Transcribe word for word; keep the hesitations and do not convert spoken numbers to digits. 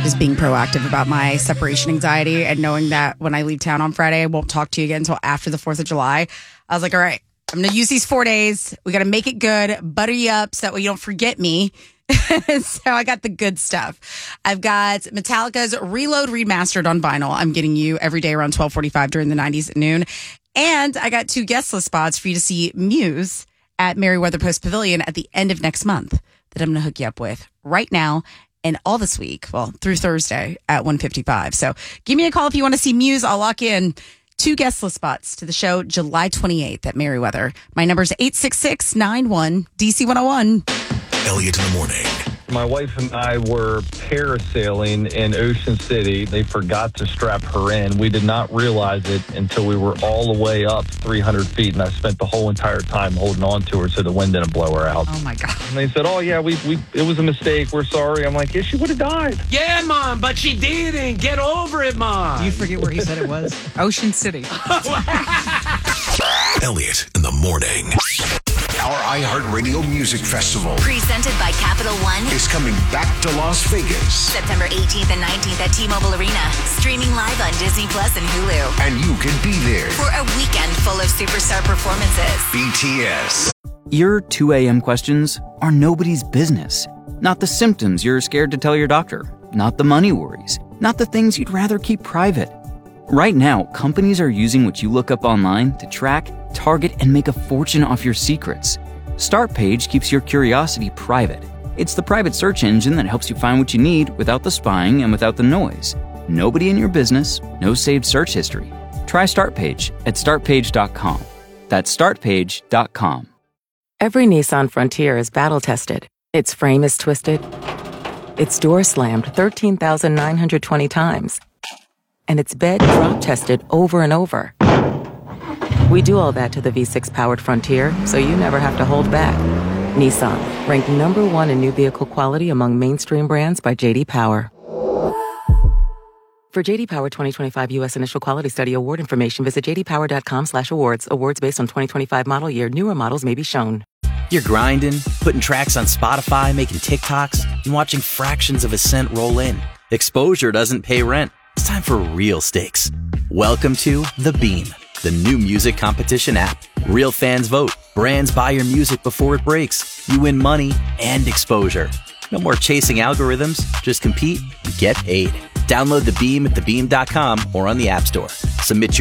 just being proactive about my separation anxiety and knowing that when I leave town on Friday, I won't talk to you again until after the fourth of July. I was like, all right, I'm going to use these four days. We got to make it good, butter you up so that way you don't forget me. So I got the good stuff. I've got Metallica's Reload Remastered on vinyl. I'm getting you every day around twelve forty-five during the nineties at noon. And I got two guest list spots for you to see Muse at Merriweather Post Pavilion at the end of next month that I'm going to hook you up with right now and all this week, well, through Thursday at one fifty-five. So give me a call if you want to see Muse. I'll lock in two guest list spots to the show July twenty-eighth at Merriweather. My number is eight six six, nine one, D C one oh one. Elliot in the morning. My wife and I were parasailing in Ocean City. They forgot to strap her in. We did not realize it until we were all the way up three hundred feet, and I spent the whole entire time holding on to her so the wind didn't blow her out. Oh, my God. And they said, oh, yeah, we, we it was a mistake. We're sorry. I'm like, yeah, she would have died. Yeah, Mom, but she didn't. Get over it, Mom. You forget where he said it was? Ocean City. Elliot in the morning. Our iHeartRadio Music Festival, presented by Capital One, is coming back to Las Vegas. September eighteenth and nineteenth at T-Mobile Arena. Streaming live on Disney Plus and Hulu. And you can be there for a weekend full of superstar performances. B T S. Your two a.m. questions are nobody's business. Not the symptoms you're scared to tell your doctor. Not the money worries. Not the things you'd rather keep private. Right now, companies are using what you look up online to track, target, and make a fortune off your secrets. Startpage keeps your curiosity private. It's the private search engine that helps you find what you need without the spying and without the noise. Nobody in your business, no saved search history. Try Startpage at start page dot com. That's start page dot com. Every Nissan Frontier is battle-tested. Its frame is twisted. Its door slammed thirteen thousand nine hundred twenty times. And its bed drop-tested over and over. We do all that to the V six powered Frontier, so you never have to hold back. Nissan, ranked number one in new vehicle quality among mainstream brands by J D Power. For J D Power twenty twenty-five U S Initial Quality Study award information, visit j d power dot com slash awards. Awards based on twenty twenty-five model year. Newer models may be shown. You're grinding, putting tracks on Spotify, making TikToks, and watching fractions of a cent roll in. Exposure doesn't pay rent. It's time for real stakes. Welcome to The Beam, the new music competition app. Real fans vote. Brands buy your music before it breaks. You win money and exposure. No more chasing algorithms. Just compete and get paid. Download The Beam at the beam dot com or on the App Store. Submit your